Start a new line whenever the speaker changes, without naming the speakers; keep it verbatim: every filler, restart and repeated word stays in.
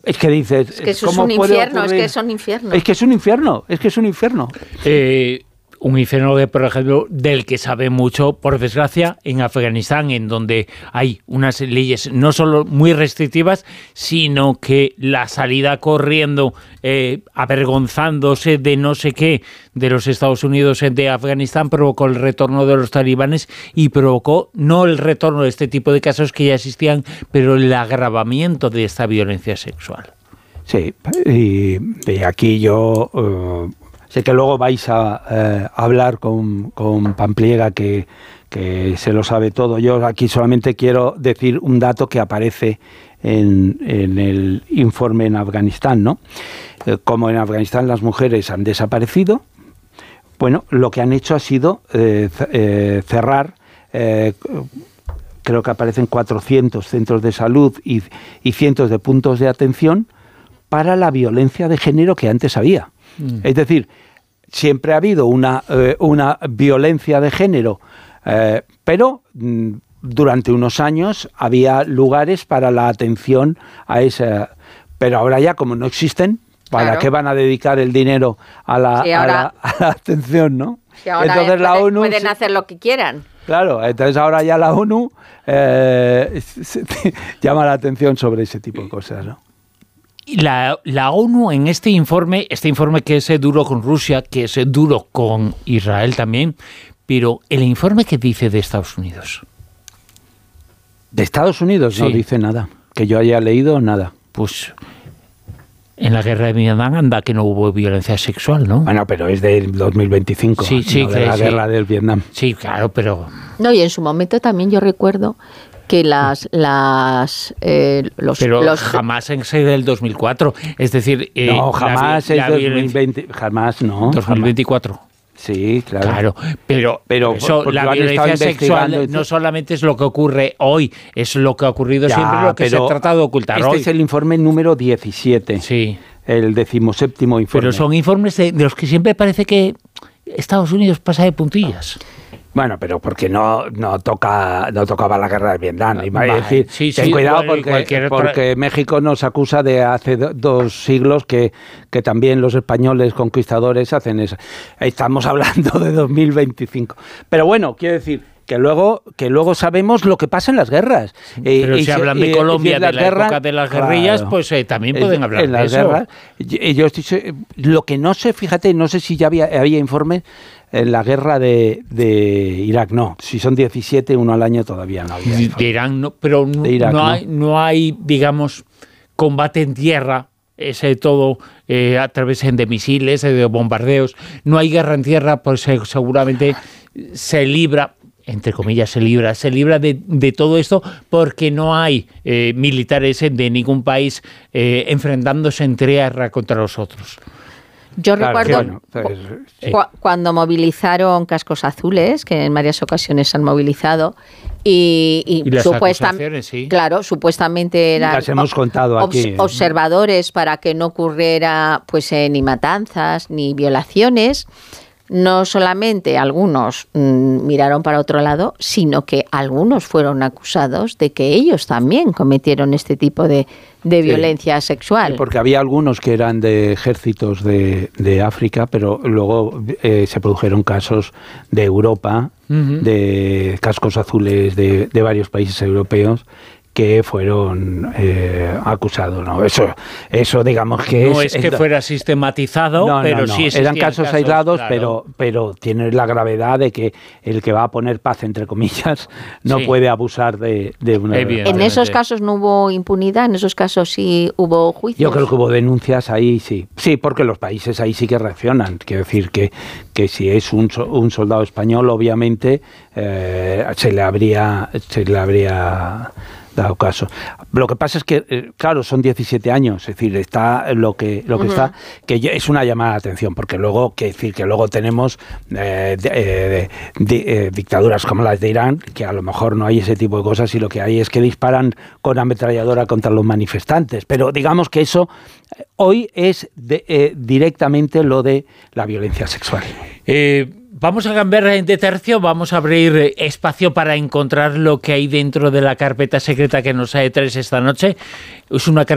Es que dices...
Es que eso es un infierno, es que es un infierno.
Es que es un infierno, es que es un infierno.
Eh... Un infierno, de, por ejemplo, del que sabe mucho, por desgracia, en Afganistán, en donde hay unas leyes no solo muy restrictivas, sino que la salida corriendo, eh, avergonzándose de no sé qué, de los Estados Unidos de Afganistán, provocó el retorno de los talibanes y provocó no el retorno de este tipo de casos que ya existían, pero el agravamiento de esta violencia sexual.
Sí, y, y aquí yo... Uh, sé que luego vais a eh, hablar con, con Pampliega, que, que se lo sabe todo. Yo aquí solamente quiero decir un dato que aparece en, en el informe en Afganistán, ¿no? Eh, como en Afganistán las mujeres han desaparecido, bueno, lo que han hecho ha sido eh, eh, cerrar, eh, creo que aparecen cuatrocientos centros de salud y, y cientos de puntos de atención para la violencia de género que antes había. Mm. Es decir, siempre ha habido una, eh, una violencia de género, eh, pero mm, durante unos años había lugares para la atención a esa... Pero ahora ya, como no existen, ¿para claro. qué van a dedicar el dinero a la, sí, ahora, a la, a la atención, no?
Sí, ahora entonces pueden, la ONU pueden hacer lo que quieran.
Claro, entonces ahora ya la ONU eh, llama la atención sobre ese tipo de cosas, ¿no?
La, la ONU en este informe, este informe que es duro con Rusia, que es duro con Israel también, pero el informe que dice de Estados Unidos.
De Estados Unidos sí. No dice nada, que yo haya leído nada.
Pues en la guerra de Vietnam anda que no hubo violencia sexual, ¿no?
Bueno, pero es del dos mil veinticinco,
sí, sí,
no de la
sí.
guerra del Vietnam.
Sí, claro, pero...
No, y en su momento también yo recuerdo... que las las eh, los
pero
los...
jamás en ese del dos mil cuatro, es decir,
eh, no jamás es dos mil veinte, jamás no
dos mil veinticuatro.
Jamás. Sí, claro.
Claro, pero,
pero
eso, la violencia sexual no solamente es lo que ocurre hoy, es lo que ha ocurrido ya, siempre, lo que se ha tratado de ocultar
este
hoy.
Este es el informe número diecisiete,
sí.
El decimoséptimo informe.
Pero son informes de, de los que siempre parece que Estados Unidos pasa de puntillas.
Bueno, pero porque no, no toca no tocaba la guerra de Vietnam. Y
vale,
decir,
sí,
ten
sí,
cuidado
bueno,
porque, porque México nos acusa de hace do, dos siglos que, que también los españoles conquistadores hacen eso. Estamos hablando de dos mil veinticinco. Pero bueno, quiero decir que luego que luego sabemos lo que pasa en las guerras.
Pero
eh,
si
y,
hablan de
y,
Colombia,
y
de la
guerras,
época de las guerrillas,
claro,
pues eh, también pueden hablar
en
de
las
eso.
Guerras, yo, yo estoy, lo que no sé, fíjate, no sé si ya había, había informes en la guerra de, de Irak, no. Si son diecisiete, uno al año todavía no había.
De, de Irán, no, pero no, Irak, no, hay, no. no hay, digamos, combate en tierra, ese todo eh, a través de misiles, de bombardeos. No hay guerra en tierra, pues eh, seguramente se libra, entre comillas, se libra, se libra de, de todo esto porque no hay eh, militares de ningún país eh, enfrentándose en tierra contra los otros.
Yo claro, recuerdo
bueno, pues,
sí. cu cuando movilizaron cascos azules, que en varias ocasiones se han movilizado, y, y,
y las
supuestamente,
sí.
claro, supuestamente eran
las hemos contado
obs
aquí, ¿eh?
observadores para que no ocurriera pues eh, ni matanzas ni violaciones. No solamente algunos mmm, miraron para otro lado, sino que algunos fueron acusados de que ellos también cometieron este tipo de, de violencia sí, sexual.
Sí, porque había algunos que eran de ejércitos de, de África, pero luego eh, se produjeron casos de Europa, uh-huh. de cascos azules de, de varios países europeos, que fueron eh, acusados, ¿no? Eso, eso digamos que
no
es...
es que
es,
fuera sistematizado,
no,
pero
no, no.
sí
eran casos, casos aislados,
claro.
pero, pero tiene la gravedad de que el que va a poner paz, entre comillas, no sí. puede abusar de, de una...
En esos casos no hubo impunidad, en esos casos sí hubo juicios.
Yo creo que hubo denuncias ahí, sí. Sí, porque los países ahí sí que reaccionan. Quiero decir que, que si es un, un soldado español, obviamente eh, se le habría... Se le habría dado caso. Lo que pasa es que, eh, claro, son diecisiete años, es decir, está lo que lo que uh-huh. está, que es una llamada de atención, porque luego, que decir, que luego tenemos eh, de, de, de, eh, dictaduras como las de Irán, que a lo mejor no hay ese tipo de cosas y lo que hay es que disparan con ametralladora contra los manifestantes, pero digamos que eso eh, hoy es de, eh, directamente lo de la violencia sexual.
Eh... Vamos a cambiar de tercio, vamos a abrir espacio para encontrar lo que hay dentro de la carpeta secreta que nos traes esta noche. Es una